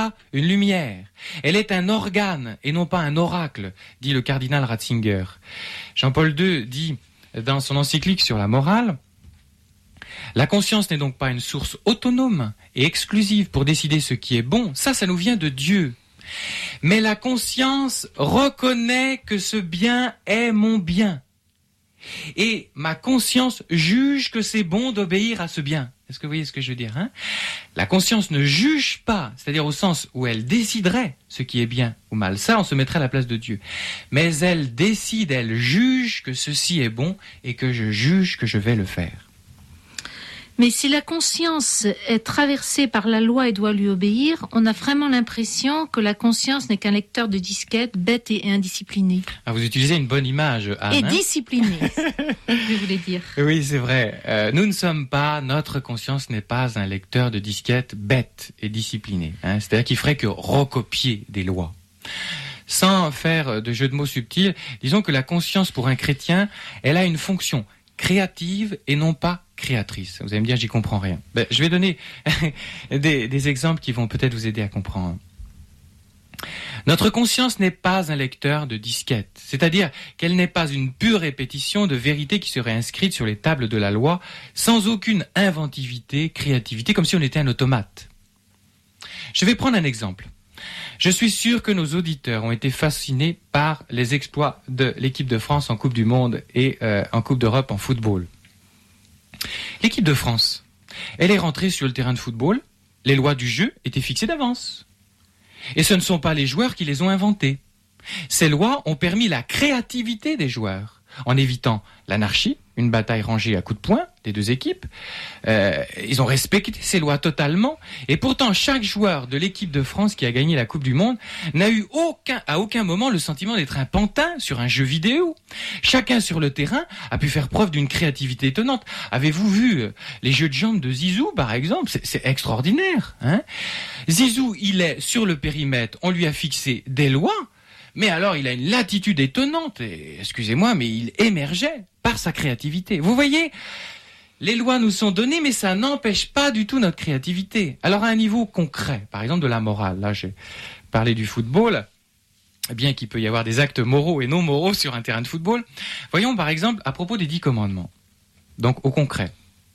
pas une lumière. Elle est un organe et non pas un oracle, dit le cardinal Ratzinger. Jean-Paul II dit dans son encyclique sur la morale, la conscience n'est donc pas une source autonome et exclusive pour décider ce qui est bon. Ça nous vient de Dieu. Mais la conscience reconnaît que ce bien est mon bien. Et ma conscience juge que c'est bon d'obéir à ce bien. Est-ce que vous voyez ce que je veux dire, hein? La conscience ne juge pas, c'est-à-dire au sens où elle déciderait ce qui est bien ou mal. Ça, on se mettrait à la place de Dieu. Mais elle décide, elle juge que ceci est bon et que je juge que je vais le faire. Mais si la conscience est traversée par la loi et doit lui obéir, on a vraiment l'impression que la conscience n'est qu'un lecteur de disquettes bête et indiscipliné. Ah, vous utilisez une bonne image, Anne. Et discipliné, je voulais dire. Oui, c'est vrai. Nous ne sommes pas, notre conscience n'est pas un lecteur de disquettes bête et discipliné. Hein. C'est-à-dire qu'il ferait que recopier des lois. Sans faire de jeu de mots subtils, disons que la conscience pour un chrétien, elle a une fonction créative et non pas créatrice. Vous allez me dire, j'y comprends rien. Je vais donner des exemples qui vont peut-être vous aider à comprendre. Notre conscience n'est pas un lecteur de disquettes, c'est-à-dire qu'elle n'est pas une pure répétition de vérités qui seraient inscrites sur les tables de la loi, sans aucune inventivité, créativité, comme si on était un automate. Je vais prendre un exemple. Je suis sûr que nos auditeurs ont été fascinés par les exploits de l'équipe de France en Coupe du Monde et en Coupe d'Europe en football. L'équipe de France, elle est rentrée sur le terrain de football, les lois du jeu étaient fixées d'avance. Et ce ne sont pas les joueurs qui les ont inventées. Ces lois ont permis la créativité des joueurs, en évitant l'anarchie, une bataille rangée à coups de poing des deux équipes. Ils ont respecté ces lois totalement. Et pourtant, chaque joueur de l'équipe de France qui a gagné la Coupe du Monde n'a eu à aucun moment le sentiment d'être un pantin sur un jeu vidéo. Chacun sur le terrain a pu faire preuve d'une créativité étonnante. Avez-vous vu les jeux de jambes de Zizou, par exemple? C'est extraordinaire, hein? Zizou, il est sur le périmètre, on lui a fixé des lois. Mais alors, il a une latitude étonnante, et, excusez-moi, mais il émergeait par sa créativité. Vous voyez, les lois nous sont données, mais ça n'empêche pas du tout notre créativité. Alors, à un niveau concret, par exemple de la morale, là, j'ai parlé du football, bien qu'il peut y avoir des actes moraux et non moraux sur un terrain de football. Voyons, par exemple, à propos des 10 commandements. Donc, au concret.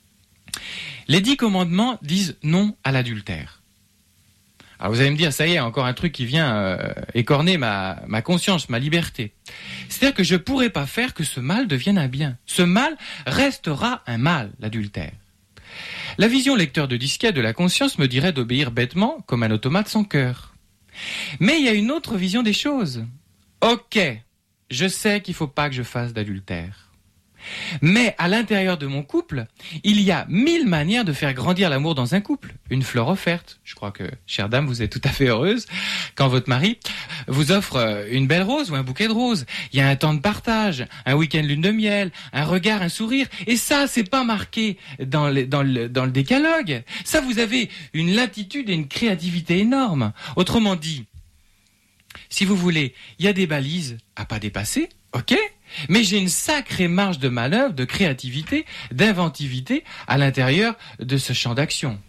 Les 10 commandements disent non à l'adultère. Alors vous allez me dire, ça y est, encore un truc qui vient écorner ma conscience, ma liberté. C'est-à-dire que je ne pourrai pas faire que ce mal devienne un bien. Ce mal restera un mal, l'adultère. La vision lecteur de disquette de la conscience me dirait d'obéir bêtement, comme un automate sans cœur. Mais il y a une autre vision des choses. Ok, je sais qu'il ne faut pas que je fasse d'adultère. Mais à l'intérieur de mon couple, il y a 1000 manières de faire grandir l'amour dans un couple. Une fleur offerte. Je crois que, chère dame, vous êtes tout à fait heureuse quand votre mari vous offre une belle rose ou un bouquet de roses. Il y a un temps de partage, un week-end lune de miel, un regard, un sourire. Et ça, c'est pas marqué dans le décalogue. Ça, vous avez une latitude et une créativité énorme. Autrement dit, si vous voulez, il y a des balises à pas dépasser, ok ? Mais j'ai une sacrée marge de manœuvre, de créativité, d'inventivité à l'intérieur de ce champ d'action.